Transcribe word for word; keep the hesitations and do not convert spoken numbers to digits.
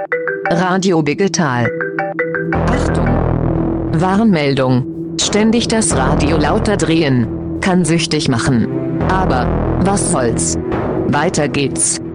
Radio Digital. Achtung! Warnmeldung. Ständig das Radio lauter drehen kann süchtig machen. Aber was soll's? Weiter geht's.